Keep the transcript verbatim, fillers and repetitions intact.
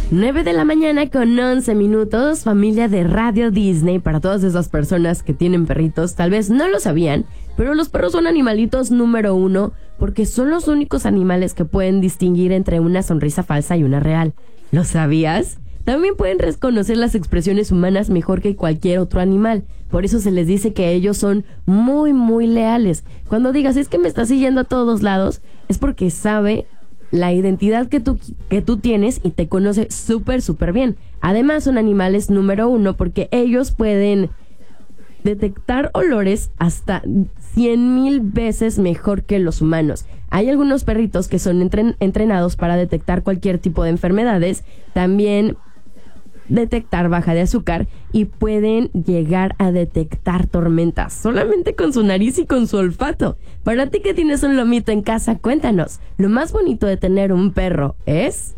nueve de la mañana con once minutos, familia de Radio Disney. Para todas esas personas que tienen perritos, tal vez no lo sabían, pero los perros son animalitos número uno porque son los únicos animales que pueden distinguir entre una sonrisa falsa y una real. ¿Lo sabías? También pueden reconocer las expresiones humanas mejor que cualquier otro animal. Por eso se les dice que ellos son muy, muy leales. Cuando digas, es que me está siguiendo a todos lados, es porque sabe la identidad que tú, que tú tienes y te conoce súper, súper bien. Además, son animales número uno porque ellos pueden detectar olores hasta cien mil veces mejor que los humanos. Hay algunos perritos que son entren- entrenados para detectar cualquier tipo de enfermedades, también detectar baja de azúcar y pueden llegar a detectar tormentas solamente con su nariz y con su olfato. Para ti que tienes un lomito en casa, cuéntanos, ¿lo más bonito de tener un perro es?